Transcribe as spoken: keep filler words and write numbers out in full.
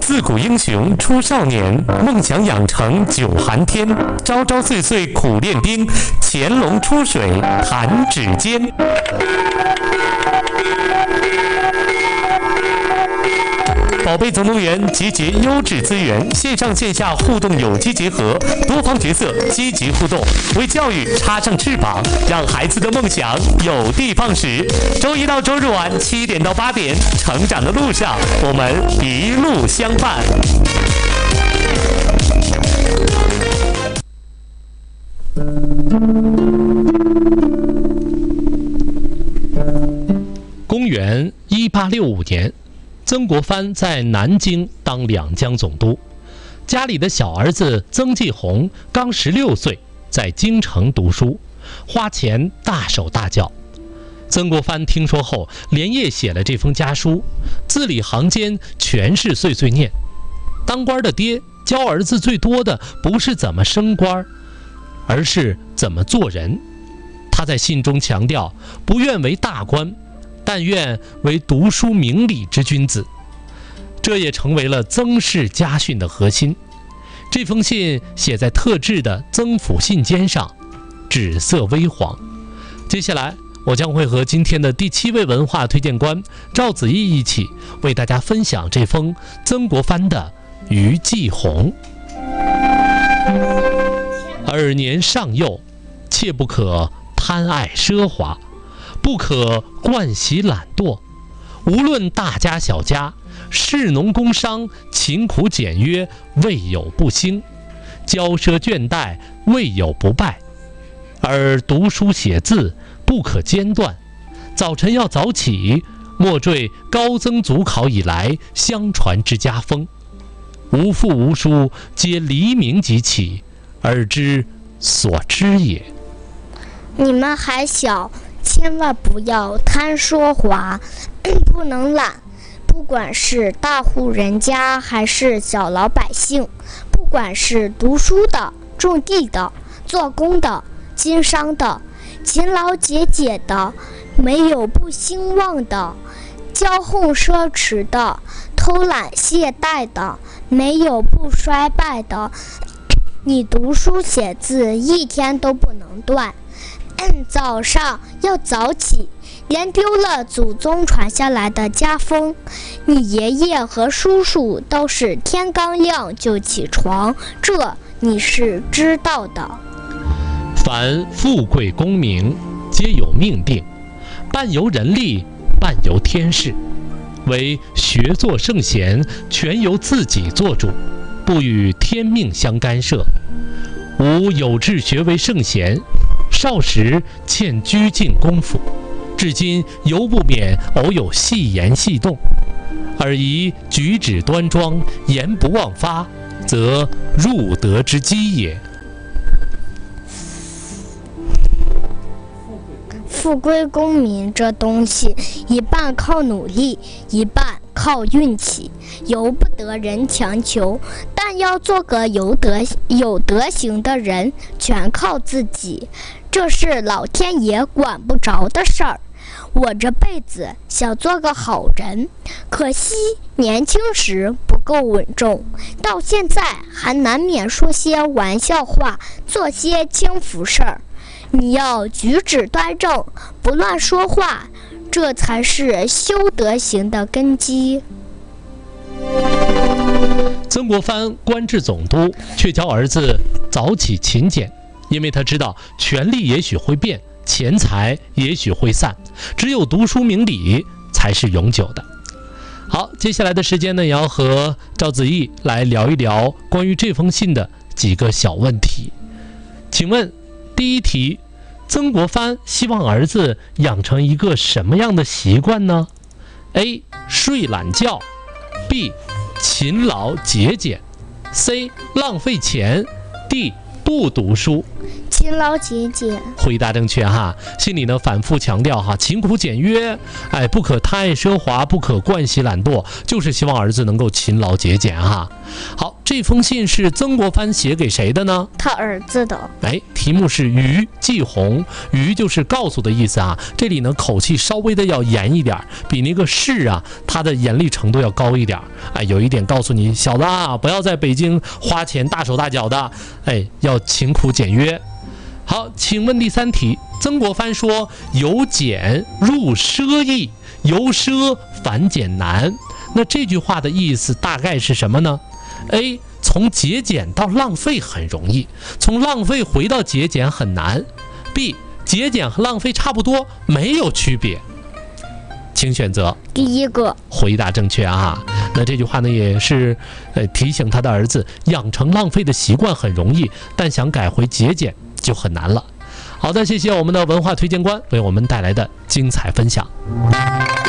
自古英雄出少年，梦想养成久寒天。朝朝岁岁苦练兵，潜龙出水弹指间。宝贝总动员集结优质资源，线上线下互动有机结合，多方角色积极互动，为教育插上翅膀，让孩子的梦想有的放矢。周一到周日晚七点到八点，成长的路上，我们一路相伴。 公元一八六五年，曾国藩在南京当两江总督，家里的小儿子曾纪红刚十六岁，在京城读书，花钱大手大脚。曾国藩听说后，连夜写了这封家书，字里行间全是碎碎念。当官的爹教儿子最多的不是怎么升官，而是怎么做人。他在信中强调，不愿为大官，但愿为读书明理之君子，这也成为了曾氏家训的核心。这封信写在特制的曾府信笺上，纸色微黄。接下来我将会和今天的第七位文化推荐官赵子毅一起为大家分享这封曾国藩的《于继红》。尔年尚幼，切不可贪爱奢华，不可惯习懒惰。无论大家小家，士农工商，勤苦简约，未有不兴；骄奢倦怠，未有不败。而读书写字不可间断，早晨要早起，莫坠高曾祖考以来相传之家风。无父无书，皆黎明即起，而知所知也。 你们还小，千万不要贪奢华，不能懒。不管是大户人家还是小老百姓，不管是读书的、种地的、做工的、经商的、勤劳节俭的，没有不兴旺的；骄横奢侈的、偷懒懈怠的，没有不衰败的。你读书写字一天都不能断，早上要早起，连丢了祖宗传下来的家风。你爷爷和叔叔都是天刚亮就起床，这你是知道的。 凡富贵功名，皆有命定，半由人力，半由天势。唯学作圣贤，全由自己做主，不与天命相干涉。吾有志学为圣贤，少时欠拘禁功夫，至今犹不免偶有细言细动。尔宜举止端庄，言不忘发，则入德之基也。 富贵功名这东西，一半靠努力，一半靠运气，由不得人强求。但要做个有德有德行的人，全靠自己，这是老天爷管不着的事儿。我这辈子想做个好人，可惜年轻时不够稳重，到现在还难免说些玩笑话，做些轻浮事儿。你要举止端正，不乱说话，这才是修德行的根基。 曾国藩官至总督，却教儿子早起勤俭，因为他知道权力也许会变，钱财也许会散，只有读书明理才是永久的。好，接下来的时间呢，也要和赵子毅来聊一聊关于这封信的几个小问题。请问第一题，曾国藩希望儿子养成一个什么样的习惯呢？ A. 睡懒觉， B. 勤劳节俭， C. 浪费钱， D. 不读书。 勤勤劳节俭。 回答正确哈，信里呢反复强调哈，勤苦简约，哎，不可贪爱奢华，不可惯习懒惰，就是希望儿子能够勤劳节俭哈。好，这封信是曾国藩写给谁的呢？ 他儿子的。 哎，题目是于继红，于就是告诉的意思啊，这里呢口气稍微的要严一点，比那个是啊，它的严厉程度要高一点。哎，有一点告诉你，小子啊，不要在北京花钱大手大脚的，哎，要勤苦简约。好，请问第三题，曾国藩说由俭入奢易，由奢反俭难，那这句话的意思大概是什么呢？ A 从节俭到浪费很容易，从浪费回到节俭很难。 B 节俭和浪费差不多，没有区别。请选择第一个。 回答正确啊！那这句话呢，也是呃提醒他的儿子，养成浪费的习惯很容易，但想改回节俭就很难了。好的，谢谢我们的文化推荐官为我们带来的精彩分享。